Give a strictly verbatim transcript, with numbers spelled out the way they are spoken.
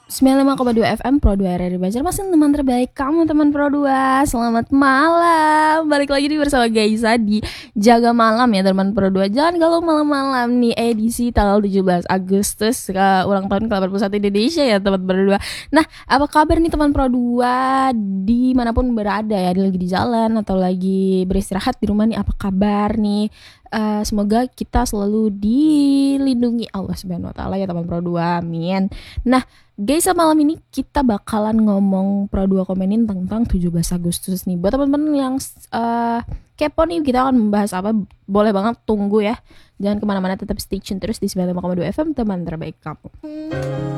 sembilan puluh lima koma dua F M Pro dua R R I Banjarmasin, teman terbaik kamu teman Pro dua. Selamat malam. Balik lagi nih bersama Gaisa di Jaga Malam ya teman Pro dua. Jangan galau malam-malam nih, edisi tanggal tujuh belas Agustus ke ulang tahun ke delapan puluh satu Indonesia ya teman Pro dua. Nah, apa kabar nih teman Pro dua dimanapun berada ya, lagi di jalan atau lagi beristirahat di rumah nih, apa kabar nih? Uh, semoga kita selalu dilindungi Allah Subhanahu wa taala ya teman Pro dua. Amin. Nah, guys, malam ini kita bakalan ngomong Pro dua komenin tentang tujuh belas Agustus nih. Buat teman-teman yang uh, kepo nih, kita akan membahas apa, boleh banget tunggu ya. Jangan kemana-mana, tetap stay tune terus di sembilan puluh lima koma dua F M, teman terbaik kamu.